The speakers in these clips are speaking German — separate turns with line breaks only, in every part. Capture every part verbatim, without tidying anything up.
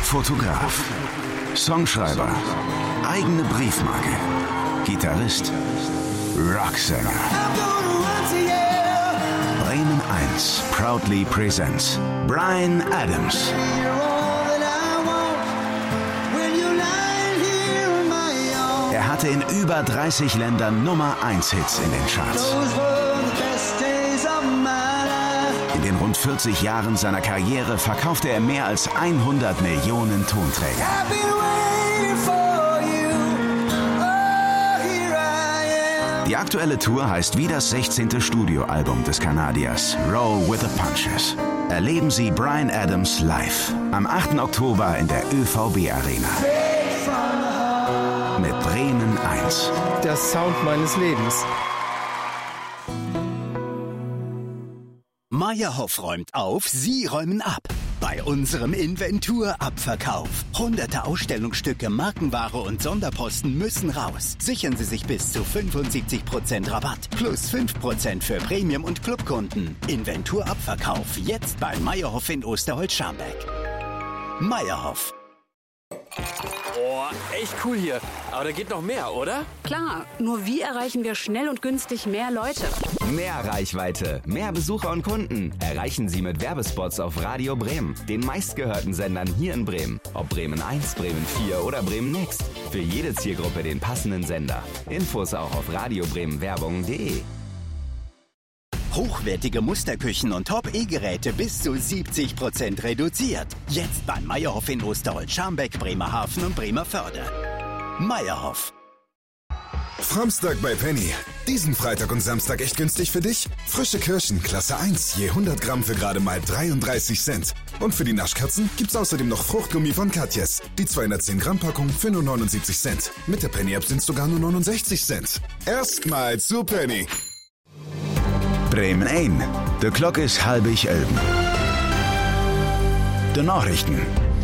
Fotograf, Songschreiber, eigene Briefmarke, Gitarrist, Rocksänger. Bremen eins proudly presents Bryan Adams. Er hatte in über dreißig Ländern Nummer eins Hits in den Charts. In den rund vierzig Jahren seiner Karriere verkaufte er mehr als hundert Millionen Tonträger. Die aktuelle Tour heißt wie das sechzehnte Studioalbum des Kanadiers, Roll with the Punches. Erleben Sie Bryan Adams live am achten Oktober in der ÖVB Arena. Mit Bremen eins.
Der Sound meines Lebens.
Meyerhoff räumt auf, Sie räumen ab. Bei unserem Inventur-Abverkauf. Hunderte Ausstellungsstücke, Markenware und Sonderposten müssen raus. Sichern Sie sich bis zu fünfundsiebzig Prozent Rabatt. Plus fünf Prozent für Premium- und Clubkunden. Inventur-Abverkauf. Jetzt bei Meyerhoff in Osterholz-Scharmbeck. Meyerhoff.
Oh, echt cool hier. Aber da geht noch mehr, oder?
Klar, nur wie erreichen wir schnell und günstig mehr Leute?
Mehr Reichweite, mehr Besucher und Kunden erreichen Sie mit Werbespots auf Radio Bremen, den meistgehörten Sendern hier in Bremen. Ob Bremen eins, Bremen vier oder Bremen Next. Für jede Zielgruppe den passenden Sender. Infos auch auf radiobremenwerbung punkt de.
Hochwertige Musterküchen und Top-E-Geräte bis zu siebzig Prozent reduziert. Jetzt beim Meyerhoff in Osterholz-Scharmbeck, Bremerhaven und Bremerförde. Meyerhoff.
Framstag bei Penny. Diesen Freitag und Samstag echt günstig für dich? Frische Kirschen, Klasse eins, je hundert Gramm für gerade mal dreiunddreißig Cent. Und für die Naschkatzen gibt's außerdem noch Fruchtgummi von Katjes. Die zweihundertzehn Gramm Packung für nur neunundsiebzig Cent. Mit der Penny-App sind's sogar nur neunundsechzig Cent. Erstmal zu Penny.
Bremen ein. De klok is halbig elben. De Nachrichten.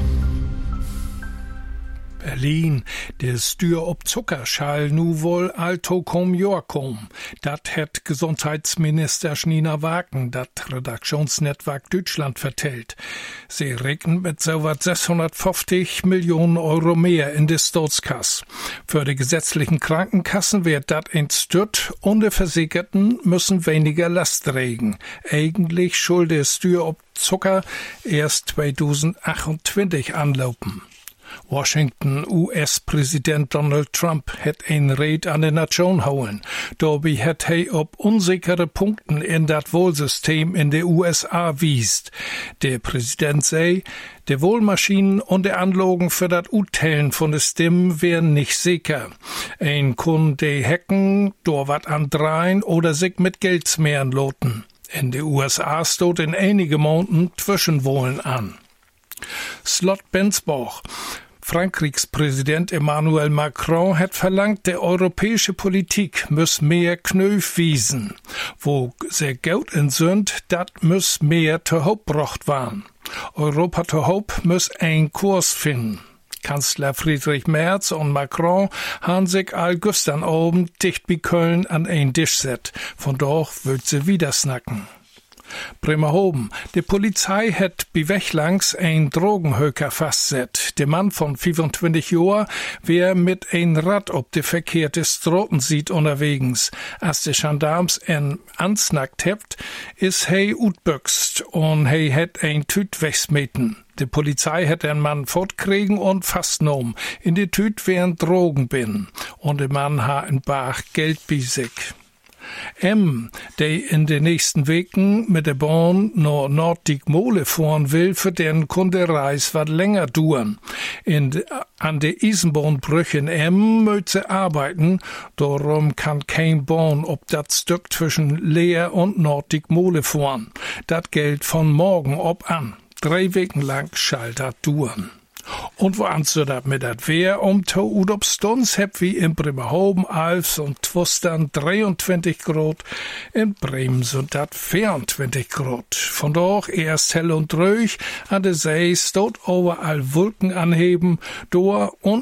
Berlin, der Stür ob Zuckerschall nu wohl alto kom Jorkom. Dat het Gesundheitsminister Schnina Wagen, dat Redaktionsnetzwerk Deutschland vertellt. Sie rechnen mit so wat sechshundertfünfzig Millionen Euro mehr in de Staatskasse. Für die gesetzlichen Krankenkassen wird dat ein Stürt und die Versicherten müssen weniger Last tragen. Eigentlich soll der Stür ob Zucker erst zweitausendachtundzwanzig anlaufen. Washington, U S-Präsident Donald Trump hat ein Red an der Nation hauen. Dabei hat er ob unsichere Punkten in dat Wohlsystem in der U S A wiest. Der Präsident sei, der Wohlmaschinen und der Anlogen für dat Utellen von de Stimmen wären nicht sicher. Ein kun de hacken, do wat andrein oder sich mit Geldsmehren loten. In der U S A steht in einige Monaten Zwischenwahlen an. Slot Bensbach. Frankreichs Präsident Emmanuel Macron hat verlangt, der europäische Politik muss mehr Knöf wiesen. Wo sehr Geld in sind, dat muss mehr te hoop brocht waren. Europa te hoop muss ein Kurs finden. Kanzler Friedrich Merz und Macron haben sich all gestern oben dicht bei Köln an ein Tisch set. Von dort wird sie wieder snacken. Bremerhoven. Die Polizei hat bei Wechlangs ein Drogenhöker fastset. Der Mann von fünfundzwanzig Jahren wär mit ein Rad ob de verkehrte Stroten sieht unterwegs. Als de Gendarms en ansnackt hebt, is hei utbüxt und hei het ein Tüt wegsmeten. Die Polizei hat den Mann fortkriegen und fastgenommen. In die Tüt wären Drogen bin. Und der Mann ha in Bach Geld bei sich. M, der in den nächsten Wochen mit der Bahn nach Norddiek-Mole fahren will, für den Kunde Reis wat länger dauern. In de, an der Eisenbahnbrücke in M möchte arbeiten, darum kann kein Bahn ob dat Stück zwischen Leer und Norddiek-Mole fahren. Dat gilt von morgen ob an. Drei Wochen lang schall dat dauern. Und wo anzu dat mit dat Wehr um to ud ob Stunds heb wie in Bremerhoven, Alfs und Twustern dreiundzwanzig Grad, in Bremen sind dat vierundzwanzig Grad. Von dort erst hell und ruhig, an der See stot overall Wolken anheben, dor und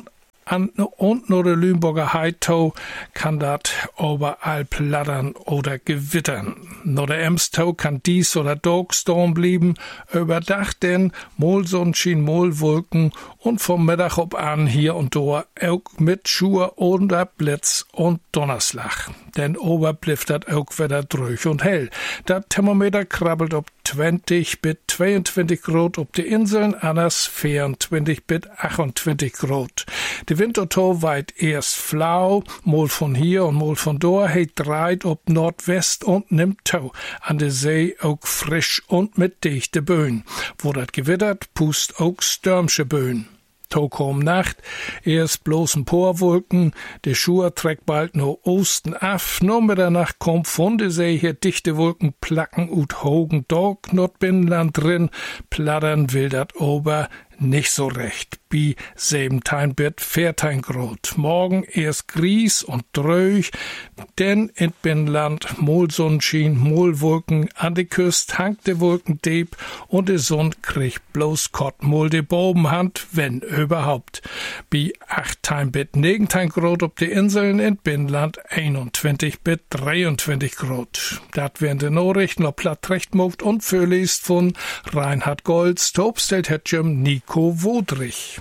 An und nur der Lüneburger Heidtau kann dat überall plattern oder gewittern. Nur der Emstau kann dies oder Dogstorm blieben, überdach denn mol Sonnenschein, mol Wolken und vom Mittag ob an hier und da auch mit Schur oder Blitz und Donnerslag. Denn oberblifft dat auch wieder drüch und hell. Dat Thermometer krabbelt ob zwanzig bis zweiundzwanzig Grad ob die Inseln, anders vierundzwanzig bis achtundzwanzig Grad. Die Wintertau weit erst flau, mol von hier und mol von da, he dreht ob Nordwest und nimmt Tau. An der See auch frisch und mit dichte Böen. Wo dat gewittert, pust auch stürmische Böen. Tau kom Nacht, erst bloß ein paar Wolken, der Schur trägt bald nur Osten af, nur mit der Nacht kommt von der See hier dichte Wolken placken ut hogen dog, not Binnenland drin, plattern will dat ober nicht so recht. Bi siebzehn bis vierzehn Grad. Morgen erst Gries und Dröch, denn in Binnenland mol Sonnenschein, mol Wolken, an die Küste hangt de Wolken deep und de Sonn kriegt bloß Kott mol de Bobenhand, wenn überhaupt. Bi achtzehn bis neunzehn Grad ob die Inseln, in Binnenland einundzwanzig bis dreiundzwanzig Grad. Dat wären de Nachrichten, ob platt recht mocht und vorliest von Reinhard Golds, Tobstellt het Jim Nico Wodrich.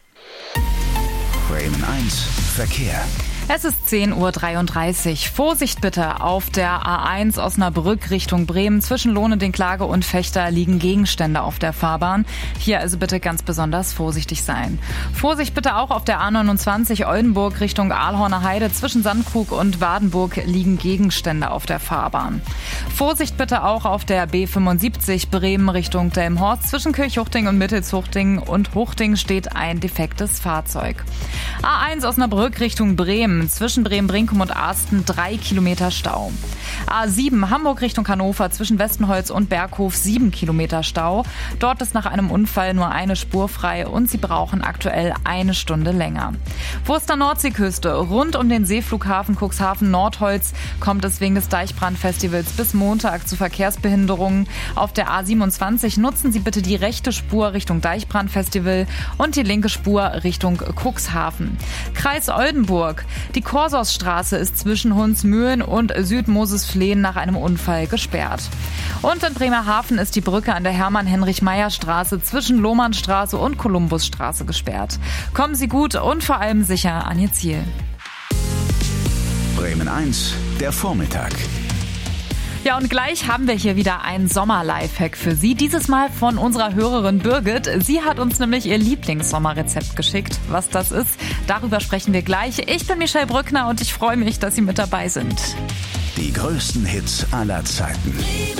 Bremen eins Verkehr.
Es ist zehn Uhr dreiunddreißig. Vorsicht bitte, auf der A eins Osnabrück Richtung Bremen zwischen Lohne-den-Klage und Fechter liegen Gegenstände auf der Fahrbahn. Hier also bitte ganz besonders vorsichtig sein. Vorsicht bitte auch auf der A neunundzwanzig Oldenburg Richtung Aalhorner Heide zwischen Sandkrug und Wadenburg liegen Gegenstände auf der Fahrbahn. Vorsicht bitte auch auf der B fünfundsiebzig Bremen Richtung Delmenhorst zwischen Kirchhuchting und Mittelshuchting und Huchting steht ein defektes Fahrzeug. A eins Osnabrück Richtung Bremen zwischen Bremen-Brinkum und Arsten drei Kilometer Stau. A sieben Hamburg Richtung Hannover zwischen Westenholz und Berghof sieben Kilometer Stau. Dort ist nach einem Unfall nur eine Spur frei und sie brauchen aktuell eine Stunde länger. Wurster Nordseeküste rund um den Seeflughafen Cuxhaven-Nordholz kommt es wegen des Deichbrandfestivals bis Montag zu Verkehrsbehinderungen. Auf der A siebenundzwanzig nutzen Sie bitte die rechte Spur Richtung Deichbrandfestival und die linke Spur Richtung Cuxhaven. Kreis Oldenburg. Die Korsorsstraße ist zwischen Hunsmühlen und Südmosesflehen nach einem Unfall gesperrt. Und in Bremerhaven ist die Brücke an der Hermann-Heinrich-Meyer-Straße zwischen Lohmannstraße und Kolumbusstraße gesperrt. Kommen Sie gut und vor allem sicher an Ihr Ziel.
Bremen eins, der Vormittag.
Ja, und gleich haben wir hier wieder einen Sommer-Lifehack für Sie. Dieses Mal von unserer Hörerin Birgit. Sie hat uns nämlich ihr Lieblings-Sommerrezept geschickt. Was das ist, darüber sprechen wir gleich. Ich bin Michelle Brückner und ich freue mich, dass Sie mit dabei sind.
Die größten Hits aller Zeiten.